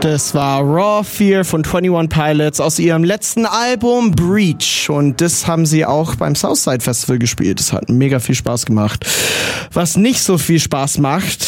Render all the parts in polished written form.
Das war Raw Fear von 21 Pilots aus ihrem letzten Album Breach. Und das haben sie auch beim Southside Festival gespielt. Das hat mega viel Spaß gemacht. Was nicht so viel Spaß macht,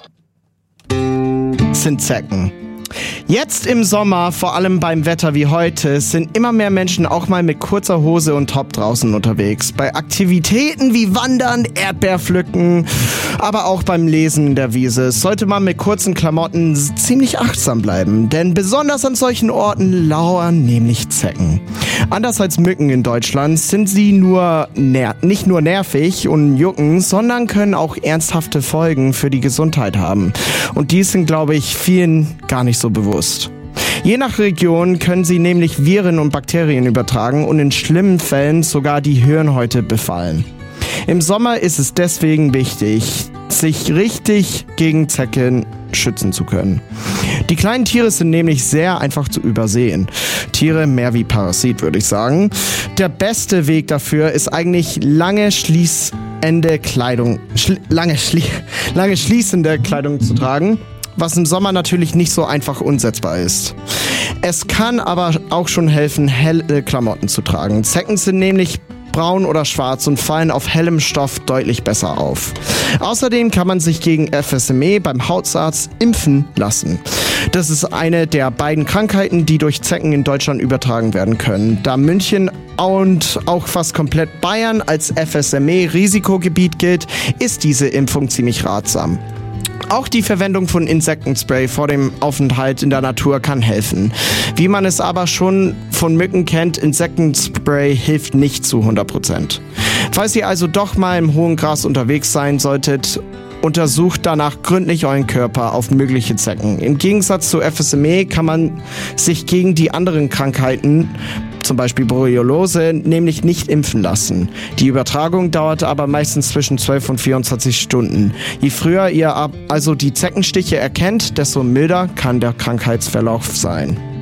sind Zecken. Jetzt im Sommer, vor allem beim Wetter wie heute, sind immer mehr Menschen auch mal mit kurzer Hose und Top draußen unterwegs. Bei Aktivitäten wie Wandern, Erdbeerpflücken, aber auch beim Lesen in der Wiese sollte man mit kurzen Klamotten ziemlich achtsam bleiben. Denn besonders an solchen Orten lauern nämlich Zecken. Anders als Mücken in Deutschland sind sie nicht nur nervig und jucken, sondern können auch ernsthafte Folgen für die Gesundheit haben. Und die sind, glaube ich, vielen gar nicht so bewusst. Je nach Region können sie nämlich Viren und Bakterien übertragen und in schlimmen Fällen sogar die Hirnhäute befallen. Im Sommer ist es deswegen wichtig, sich richtig gegen Zecken schützen zu können. Die kleinen Tiere sind nämlich sehr einfach zu übersehen. Tiere mehr wie Parasit, würde ich sagen. Der beste Weg dafür ist eigentlich lange schließende Kleidung zu tragen, was im Sommer natürlich nicht so einfach umsetzbar ist. Es kann aber auch schon helfen, helle Klamotten zu tragen. Zecken sind nämlich braun oder schwarz und fallen auf hellem Stoff deutlich besser auf. Außerdem kann man sich gegen FSME beim Hautarzt impfen lassen. Das ist eine der beiden Krankheiten, die durch Zecken in Deutschland übertragen werden können. Da München und auch fast komplett Bayern als FSME-Risikogebiet gilt, ist diese Impfung ziemlich ratsam. Auch die Verwendung von Insektenspray vor dem Aufenthalt in der Natur kann helfen. Wie man es aber schon von Mücken kennt, Insektenspray hilft nicht zu 100%. Falls ihr also doch mal im hohen Gras unterwegs sein solltet, untersucht danach gründlich euren Körper auf mögliche Zecken. Im Gegensatz zu FSME kann man sich gegen die anderen Krankheiten, zum Beispiel Borreliose, nämlich nicht impfen lassen. Die Übertragung dauert aber meistens zwischen 12 und 24 Stunden. Je früher ihr also die Zeckenstiche erkennt, desto milder kann der Krankheitsverlauf sein.